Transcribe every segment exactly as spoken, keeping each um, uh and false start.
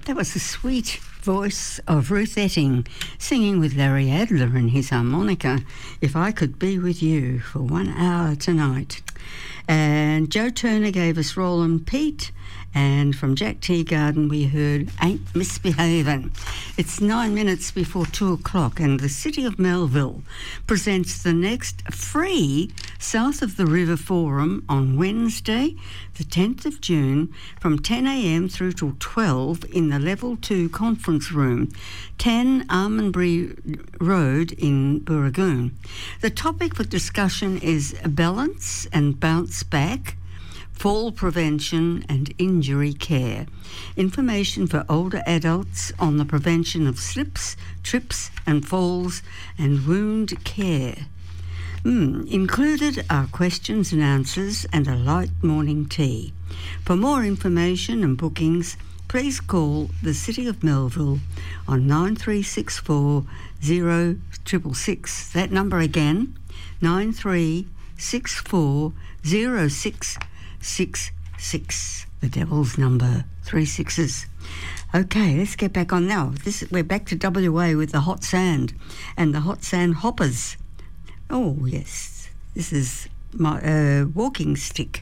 That was the sweet voice of Ruth Etting singing with Larry Adler and his harmonica, If I Could Be With You for One Hour Tonight. And Joe Turner gave us Roland Pete, and from Jack Teagarden we heard Ain't Misbehavin'. It's nine minutes before two o'clock, and the City of Melville presents the next free South of the River Forum on Wednesday, the tenth of June, from ten a.m. through till twelve in the Level two Conference Room, ten Almondbury Road in Burragoon. The topic for discussion is balance and bounce back, fall prevention and injury care. Information for older adults on the prevention of slips, trips and falls and wound care. Mm, included are questions and answers and a light morning tea. For more information and bookings, please call the City of Melville on nine three six four zero six six six. That number again, nine three six four zero six six six. The devil's number, three sixes. Okay, let's get back on now. This we're back to W A with the hot sand and the hot sand hoppers. Oh yes, this is my uh, walking stick.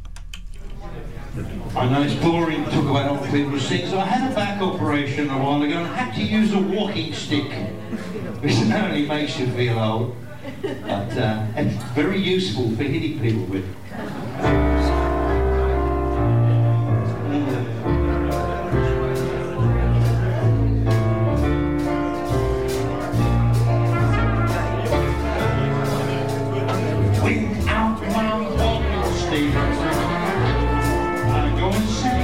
I know it's boring to talk about other people's things. So I had a back operation a while ago and I had to use a walking stick, which not only makes you feel old, but uh, it's very useful for hitting people with.